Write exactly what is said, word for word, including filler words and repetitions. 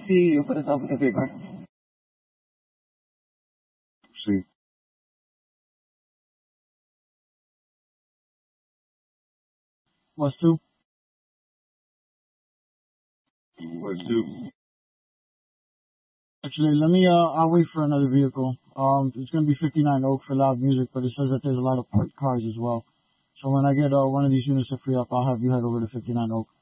see you put it up in the paper. See. What's two? What's two? Actually, let me, uh, I'll wait for another vehicle. Um, it's gonna be fifty-nine Oak for loud music, but it says that there's a lot of parked cars as well. So when I get, uh, one of these units to free up, I'll have you head over to fifty-nine Oak.